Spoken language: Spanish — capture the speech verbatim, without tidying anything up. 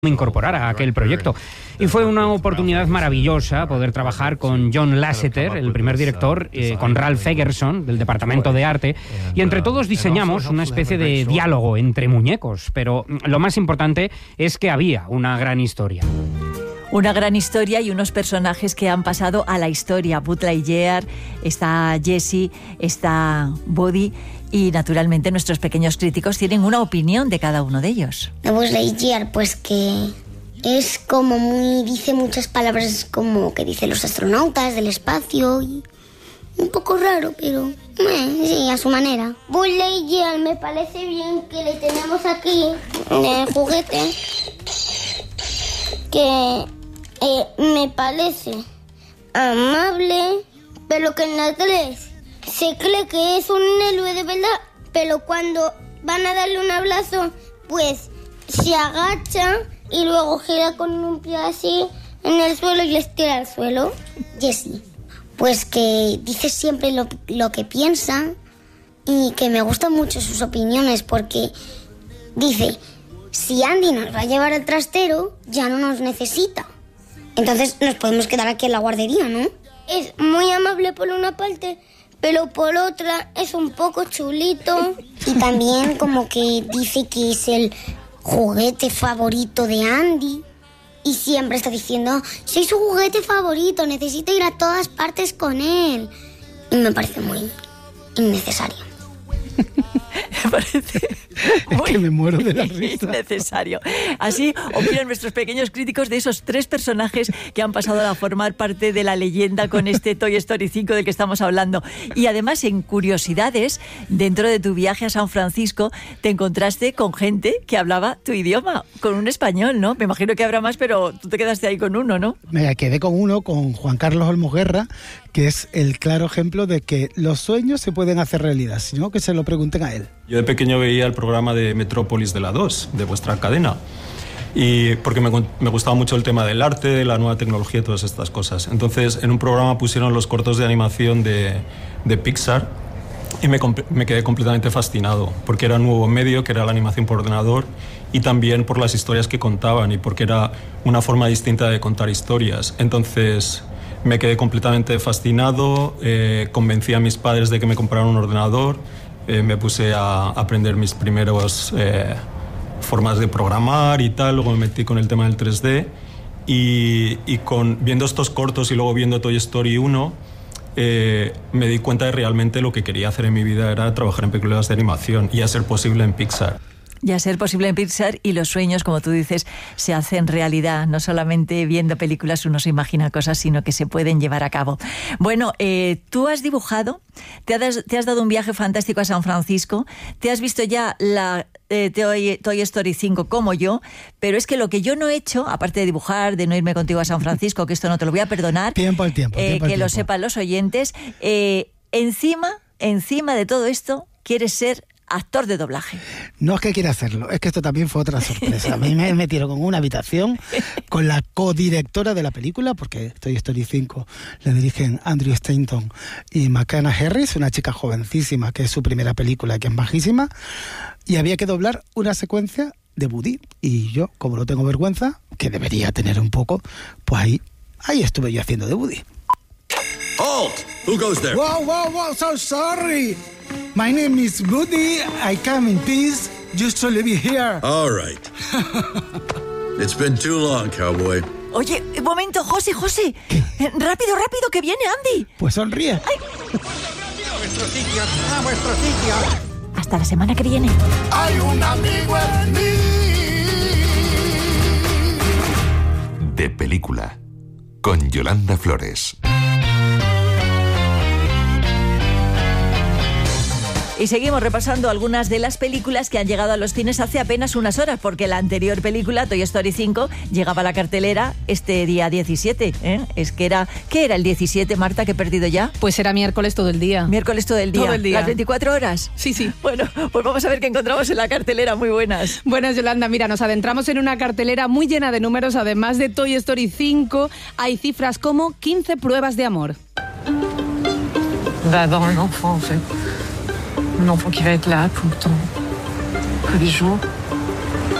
incorporar a aquel proyecto. Y fue una oportunidad maravillosa poder trabajar con John Lasseter, el primer director, eh, con Ralph Eggerson, del Departamento de Arte, y entre todos diseñamos una especie de diálogo entre muñecos, pero lo más importante es que había una gran historia. Una gran historia y unos personajes que han pasado a la historia. Buzz Lightyear, está Jessie, está Woody y naturalmente nuestros pequeños críticos tienen una opinión de cada uno de ellos. De Buzz Lightyear, pues que es como muy... dice muchas palabras como que dicen los astronautas del espacio y un poco raro, pero eh, sí, a su manera. Buzz Lightyear me parece bien que le tenemos aquí en el juguete, que... Eh, me parece amable, pero que en la tres se cree que es un héroe de verdad, pero cuando van a darle un abrazo, pues se agacha y luego gira con un pie así en el suelo y les tira al suelo. Jessie, pues que dice siempre lo, lo que piensa y que me gustan mucho sus opiniones porque dice, si Andy nos va a llevar al trastero, ya no nos necesita. Entonces nos podemos quedar aquí en la guardería, ¿no? Es muy amable por una parte, pero por otra es un poco chulito. Y también como que dice que es el juguete favorito de Andy. Y siempre está diciendo, soy su juguete favorito, necesito ir a todas partes con él. Y me parece muy innecesario. Me parece muy es que me muero de la risa. Innecesario. Así opinan nuestros pequeños críticos de esos tres personajes que han pasado a formar parte de la leyenda con este Toy Story cinco del que estamos hablando. Y además, en curiosidades, dentro de tu viaje a San Francisco, te encontraste con gente que hablaba tu idioma, con un español, ¿no? Me imagino que habrá más, pero tú te quedaste ahí con uno, ¿no? Me quedé con uno, con Juan Carlos Olmos Guerra, que es el claro ejemplo de que los sueños se pueden hacer realidad, sino que se lo pregunten a él. Yo de pequeño veía el programa de Metrópolis de la dos, de vuestra cadena, y porque me, me gustaba mucho el tema del arte, la nueva tecnología y todas estas cosas. Entonces, en un programa pusieron los cortos de animación de, de Pixar y me, me quedé completamente fascinado, porque era un nuevo medio, que era la animación por ordenador, y también por las historias que contaban y porque era una forma distinta de contar historias. Entonces, me quedé completamente fascinado, eh, convencí a mis padres de que me compraran un ordenador. Eh, me puse a aprender mis primeros eh, formas de programar y tal, luego me metí con el tema del tres D y, y con, viendo estos cortos y luego viendo Toy Story uno, eh, me di cuenta de realmente lo que quería hacer en mi vida era trabajar en películas de animación y a ser posible en Pixar. Y a ser posible en Pixar, y los sueños, como tú dices, se hacen realidad. No solamente viendo películas uno se imagina cosas, sino que se pueden llevar a cabo. Bueno, eh, tú has dibujado, te has, te has dado un viaje fantástico a San Francisco, te has visto ya la eh, Toy, Toy Story cinco como yo, pero es que lo que yo no he hecho, aparte de dibujar, de no irme contigo a San Francisco, que esto no te lo voy a perdonar, tiempo al tiempo, eh, tiempo al que tiempo. lo sepan los oyentes, eh, encima, encima de todo esto, quieres ser actor de doblaje. No es que quiera hacerlo, es que esto también fue otra sorpresa. A mí me metieron en una habitación con la codirectora de la película, porque Toy Story cinco le dirigen Andrew Stanton y McKenna Harris, una chica jovencísima que es su primera película, que es majísima, y había que doblar una secuencia de Woody. Y yo, como no tengo vergüenza, que debería tener un poco, pues ahí, ahí estuve yo haciendo de Woody. Halt! Who goes there? Wow, wow, wow, so sorry. My name is Woody. I come in peace just to live here. All right. It's been too long, cowboy. Oye, un momento, José, José. Eh, rápido, rápido, que viene Andy. Pues sonríe. Ay. A vuestro sitio, a vuestro sitio. Hasta la semana que viene. Hay un amigo en mí. De película, con Yolanda Flores. Y seguimos repasando algunas de las películas que han llegado a los cines hace apenas unas horas, porque la anterior película, Toy Story cinco, llegaba a la cartelera este día diecisiete. ¿eh? Es que era... ¿Qué era el diecisiete, Marta, que he perdido ya? Pues era miércoles todo el día. Miércoles todo el día. Todo el día. ¿Las veinticuatro horas? Sí, sí. Bueno, pues vamos a ver qué encontramos en la cartelera. Muy buenas. Buenas, Yolanda. Mira, nos adentramos en una cartelera muy llena de números. Además de Toy Story cinco, hay cifras como quince pruebas de amor. Va avoir un enfant, en fait. Un enfant qui va être là tout le temps, tous les jours.